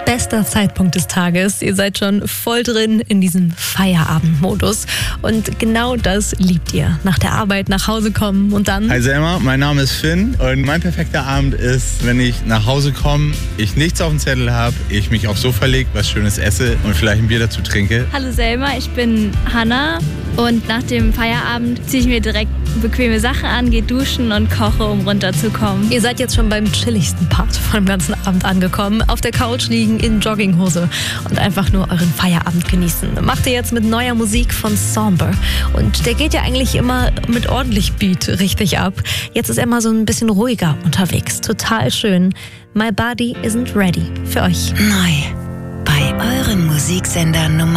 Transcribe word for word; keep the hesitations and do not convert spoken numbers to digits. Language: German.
Bester Zeitpunkt des Tages. Ihr seid schon voll drin in diesem Feierabendmodus. Und genau das liebt ihr. Nach der Arbeit nach Hause kommen und dann... Hi Selma, mein Name ist Finn und mein perfekter Abend ist, wenn ich nach Hause komme, ich nichts auf dem Zettel habe, ich mich aufs Sofa lege, was Schönes esse und vielleicht ein Bier dazu trinke. Hallo Selma, ich bin Hanna und nach dem Feierabend ziehe ich mir direkt bequeme Sachen an, gehe duschen und koche, um runterzukommen. Ihr seid jetzt schon beim chilligsten Part von dem ganzen Abend angekommen. Auf der Couch liegen in Jogginghose und einfach nur euren Feierabend genießen. Macht ihr jetzt mit neuer Musik von Somber. Und der geht ja eigentlich immer mit ordentlich Beat richtig ab. Jetzt ist er mal so ein bisschen ruhiger unterwegs. Total schön. My Body Isn't Ready für euch. Neu bei euren Musiksendern Nummer